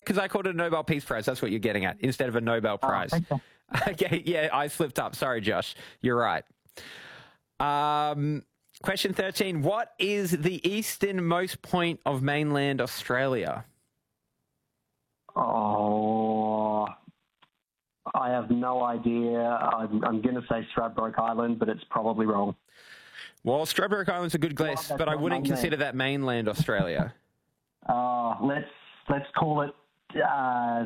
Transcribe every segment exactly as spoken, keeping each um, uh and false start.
because I called it a Nobel Peace Prize. That's what you're getting at, instead of a Nobel Prize. Oh, okay. Okay, yeah, I slipped up. Sorry, Josh. You're right. Um, question thirteen. What is the easternmost point of mainland Australia? Oh, I have no idea. I'm, I'm going to say Stradbroke Island, but it's probably wrong. Well, Stradbroke Island's a good guess, Well, but I not wouldn't mainland. consider that mainland Australia. Uh, let's let's call it. Uh,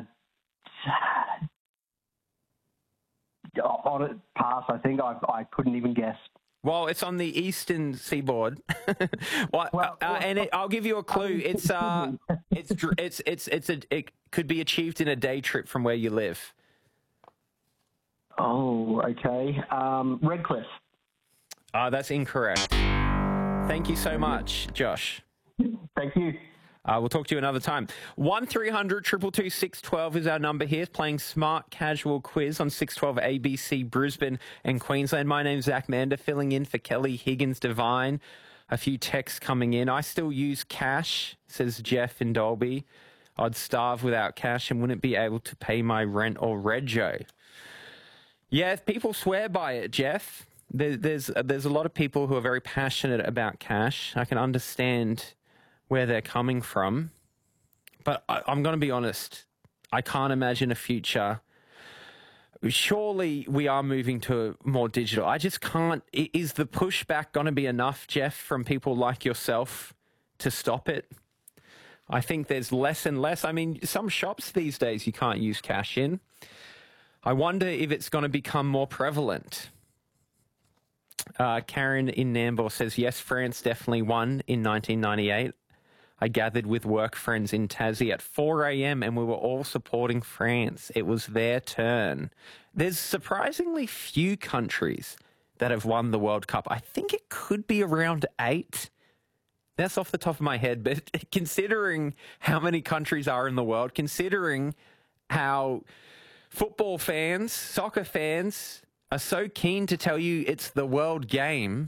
on it, pass. I think I I couldn't even guess. Well, it's on the eastern seaboard. well, Well, uh, and it, I'll give you a clue. um, It's uh, it's dr- it's it's it's a it could be achieved in a day trip from where you live. Oh, okay. Um, Redcliffe. Uh, that's incorrect. Thank you so much, Josh. Thank you. Uh, we'll talk to you another time. one three hundred two two two six one two is our number here. Playing Smart Casual Quiz on six twelve A B C Brisbane and Queensland. My name's Zach Mander, filling in for Kelly Higgins Devine. A few texts coming in. I still use cash, says Jeff in Dolby. I'd starve without cash and wouldn't be able to pay my rent or rego. Yeah, people swear by it, Jeff. There, there's, there's a lot of people who are very passionate about cash. I can understand where they're coming from. But I, I'm going to be honest. I can't imagine a future. Surely we are moving to more digital. I just can't. Is the pushback going to be enough, Jeff, from people like yourself to stop it? I think there's less and less. I mean, some shops these days you can't use cash in. I wonder if it's going to become more prevalent. Uh, Karen in Nambour says, yes, France definitely won in nineteen ninety-eight. I gathered with work friends in Tassie at four a.m. and we were all supporting France. It was their turn. There's surprisingly few countries that have won the World Cup. I think it could be around eight. That's off the top of my head, but considering how many countries are in the world, considering how football fans, soccer fans are so keen to tell you it's the world game,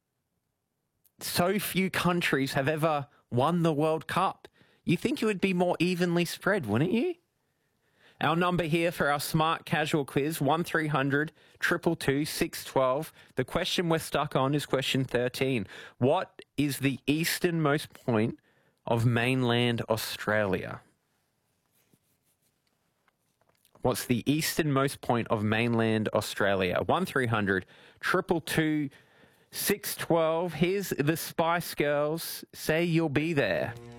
so few countries have ever won the World Cup. You think it would be more evenly spread, wouldn't you? Our number here for our Smart Casual Quiz, one three hundred two two two six one two. The question we're stuck on is question thirteen. What is the easternmost point of mainland Australia? What's the easternmost point of mainland Australia? one three hundred two two two six one two. Here's the Spice Girls. Say You'll Be There.